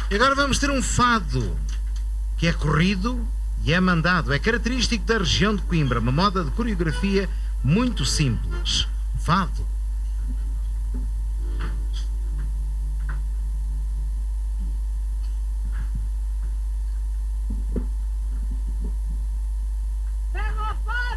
E agora vamos ter um fado, que é corrido e é mandado. É característico da região de Coimbra, uma moda de coreografia muito simples. Fado.